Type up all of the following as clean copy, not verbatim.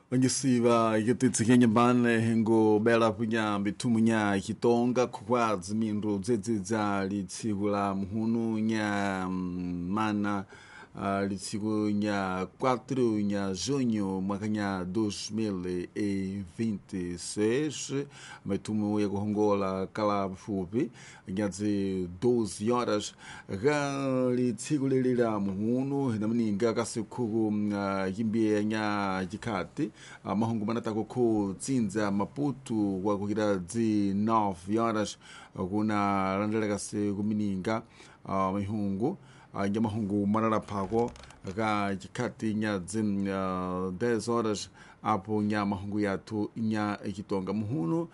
Ongesiva ikititsikenya bane hengo bela punya bitumu nya kitonga kwa zmindu dzedzedza litsiku la muhunu nya mana litsiku nya 4 nya junho mwaka nya 2026 bitumu ya kuhongola kala fupi nyazi 12 horas ga litsiku lili la muhunu hinamninga kasikuku yimbie nya jikati mahungu manatako ko tsinza Maputo kwa kukira zi 9 horas kuna landeleka se kumininga mahungu nya mahungu manala pako ka jikati nya zi 10 horas apo nya mahungu yatu nya ikitonga muhunu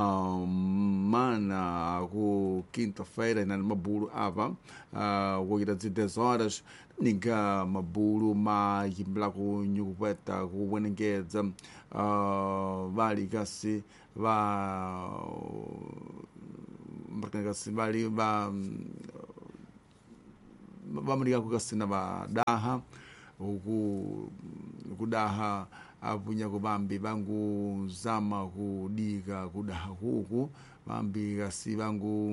mana ku quinta-feira na mabulu ava kukira zi 10 horas ninga mabulu ma yimbla ku nyukupeta ku wenengeza vali kasi vali vamulika kukasina vadaha kudaha apunya kubambi vangu zama kudika kudaha kuku vambi kasi vangu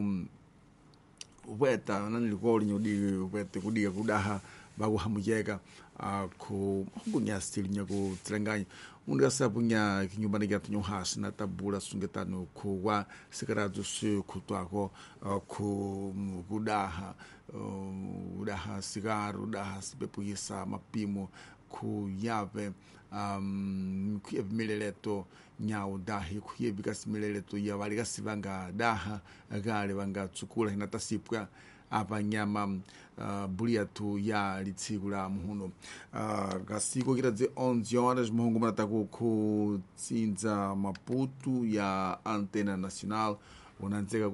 upeta nanilikuwa nyudi upete kudika kudaha bagu hamujeka ku ngunya stili nya ku trenganya unda sapunya kinyumbani gatu nyohas na tabula sungetano kuwa sikaratu su kutwako ku kudaha udaha sigaru udaha sipepuyisa mapimo ku yave kuyevi mileleto nyau dahi kuyevi kasi mileleto ya wali kasi vanga daha gale vanga tsukula hinatasipwa apa nyama bulia tu ya litsiku la muhuno kasiko kira zi 11 horas muhungu manatako ku tsinza Maputo ya Antena Nacional unanzeka